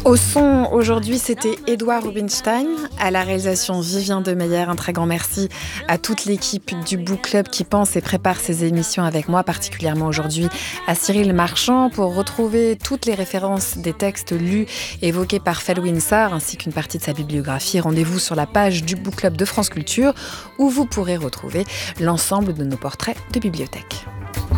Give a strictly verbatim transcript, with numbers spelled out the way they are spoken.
Au son, aujourd'hui, c'était Édouard Rubinstein. À la réalisation, Vivien Demeyer. Un très grand merci à toute l'équipe du Book Club qui pense et prépare ces émissions avec moi, particulièrement aujourd'hui à Cyril Marchand. Pour retrouver toutes les références des textes lus évoqués par Felwine Sarr, ainsi qu'une partie de sa bibliographie, rendez-vous sur la page du Book Club de France Culture, où vous pourrez retrouver l'ensemble de nos portraits de bibliothèque.